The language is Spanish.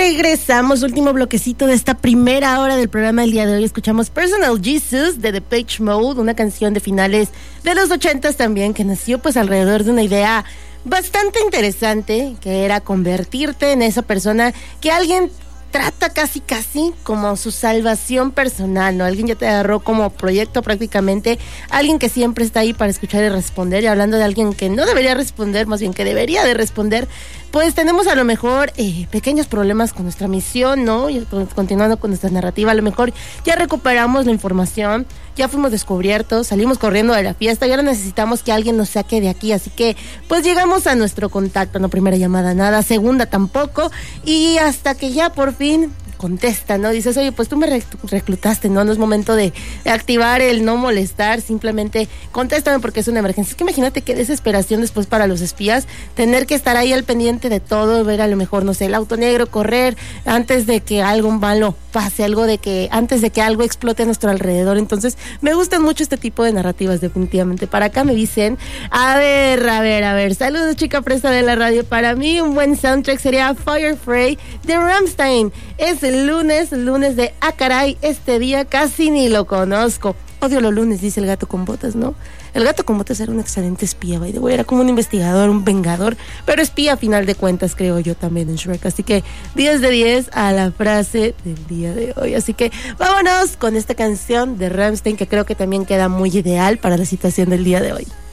regresamos, último bloquecito de esta primera hora del programa del día de hoy. Escuchamos Personal Jesus de Depeche Mode, una canción de finales de los 80s también, que nació pues alrededor de una idea bastante interesante, que era convertirte en esa persona que alguien trata casi como su salvación personal, ¿no? Alguien ya te agarró como proyecto prácticamente, alguien que siempre está ahí para escuchar y responder, y hablando de alguien que no debería responder, más bien que debería de responder, pues tenemos a lo mejor pequeños problemas con nuestra misión, ¿no? Y continuando con nuestra narrativa, a lo mejor ya recuperamos la información, ya fuimos descubiertos, salimos corriendo de la fiesta y ahora necesitamos que alguien nos saque de aquí, así que pues llegamos a nuestro contacto, no primera llamada nada, segunda tampoco, y hasta que ya por fin contesta, ¿no? Dices, oye, pues tú me reclutaste, ¿no? No es momento de activar el no molestar, simplemente contéstame porque es una emergencia. Es que imagínate qué desesperación después para los espías, tener que estar ahí al pendiente de todo, ver a lo mejor, no sé, el auto negro, correr antes de que algo malo pase, antes de que algo explote a nuestro alrededor. Entonces, me gustan mucho este tipo de narrativas, definitivamente. Para acá me dicen, a ver, saludos chica presta de la radio. Para mí un buen soundtrack sería Firefly de Rammstein. Es el lunes de caray, este día casi ni lo conozco. Odio los lunes, dice el gato con botas, ¿no? El gato con botas era un excelente espía, by the way, era como un investigador, un vengador, pero espía a final de cuentas, creo yo también en Shrek. Así que 10 de 10 a la frase del día de hoy. Así que vámonos con esta canción de Rammstein, que creo que también queda muy ideal para la situación del día de hoy.